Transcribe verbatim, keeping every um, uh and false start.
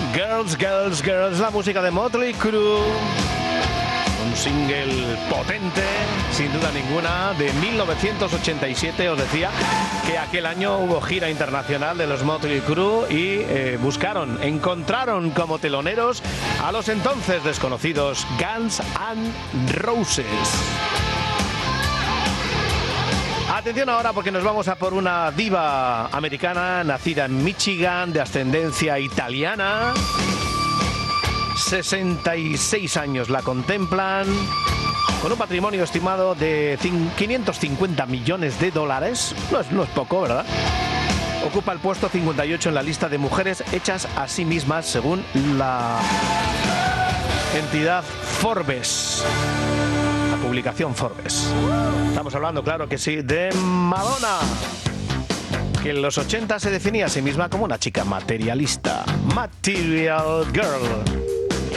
Girls, Girls, Girls, la música de Motley Crue. Un single potente, sin duda ninguna, de mil novecientos ochenta y siete. Os decía que aquel año hubo gira internacional de los Motley Crue y eh, buscaron, encontraron como teloneros a los entonces desconocidos Guns N' Roses. Atención ahora porque nos vamos a por una diva americana nacida en Michigan, de ascendencia italiana. sesenta y seis años la contemplan, con un patrimonio estimado de quinientos cincuenta millones de dólares. No es, no es poco, ¿verdad? Ocupa el puesto cincuenta y ocho en la lista de mujeres hechas a sí mismas, según la entidad Forbes. Publicación Forbes. Estamos hablando, claro que sí, de Madonna, que en los ochenta se definía a sí misma como una chica materialista. Material Girl.